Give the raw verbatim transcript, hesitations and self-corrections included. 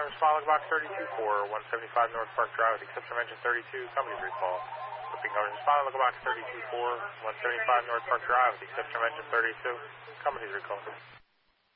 respond, local box thirty-two four, one seventy-five North Park Drive, accept from engine thirty-two, company's recall. Looping coverage respond, local box thirty-two four, one seventy-five North Park Drive, accept from engine thirty-two, company's recall.